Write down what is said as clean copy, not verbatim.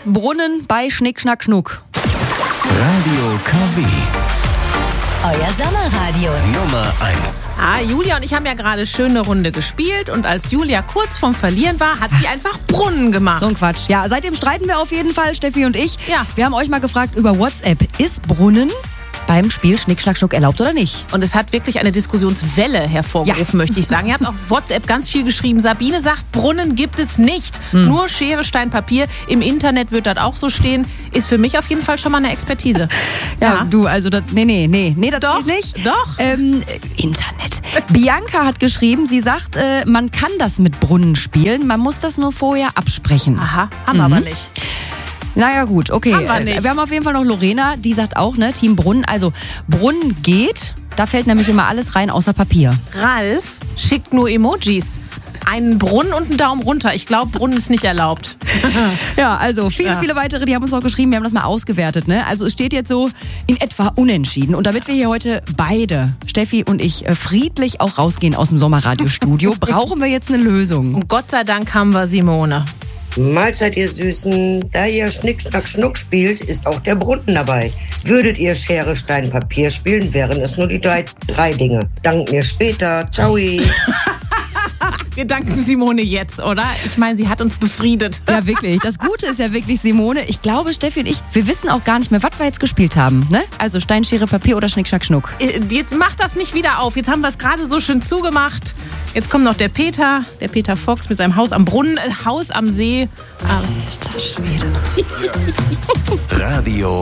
Brunnen bei Schnick, Schnack, Schnuck. Radio KW. Euer Sommerradio. Nummer 1. Julia und ich haben ja gerade schöne Runde gespielt und als Julia kurz vorm Verlieren war, hat sie einfach Brunnen gemacht. So ein Quatsch. Ja, seitdem streiten wir auf jeden Fall, Steffi und ich. Ja. Wir haben euch mal gefragt über WhatsApp. Ist Brunnen beim Spiel Schnick, Schnack, Schnuck erlaubt oder nicht? Und es hat wirklich eine Diskussionswelle hervorgerufen, möchte ich sagen. Ihr habt auf WhatsApp ganz viel geschrieben. Sabine sagt, Brunnen gibt es nicht. Nur Schere, Stein, Papier. Im Internet wird das auch so stehen. Ist für mich auf jeden Fall schon mal eine Expertise. Ja, du, also, das, nee, das Doch, zählt nicht. doch. Internet. Bianca hat geschrieben, sie sagt, man kann das mit Brunnen spielen, man muss das nur vorher absprechen. Aha, haben wir aber nicht. Naja gut, okay. Haben wir nicht. Wir haben auf jeden Fall noch Lorena, die sagt auch, ne, Team Brunnen. Also Brunnen geht, da fällt nämlich immer alles rein außer Papier. Ralf schickt nur Emojis. Einen Brunnen und einen Daumen runter. Ich glaube, Brunnen ist nicht erlaubt. Ja, also viele weitere, die haben uns auch geschrieben, wir haben das mal ausgewertet, ne? Also es steht jetzt so in etwa unentschieden. Und damit wir hier heute beide, Steffi und ich, friedlich auch rausgehen aus dem Sommerradiostudio, brauchen wir jetzt eine Lösung. Und Gott sei Dank haben wir Simone. Mahlzeit, ihr Süßen. Da ihr Schnick, Schnack, Schnuck spielt, ist auch der Brunnen dabei. Würdet ihr Schere, Stein, Papier spielen, wären es nur die drei Dinge. Dank mir später. Ciao. Wir danken Simone jetzt, oder? Ich meine, sie hat uns befriedet. Ja, wirklich. Das Gute ist ja wirklich, Simone, ich glaube, Steffi und ich, wir wissen auch gar nicht mehr, was wir jetzt gespielt haben. Ne? Also Stein, Schere, Papier oder Schnick, Schnack, Schnuck. Jetzt macht das nicht wieder auf. Jetzt haben wir es gerade so schön zugemacht. Jetzt kommt noch der Peter Fox mit seinem Haus am Brunnen, Haus am See. Radio